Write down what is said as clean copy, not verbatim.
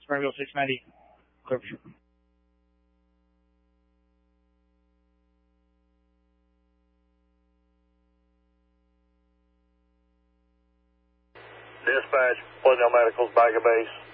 Springfield 690, clear for sure. Dispatch, Bloodale Medical's back at base.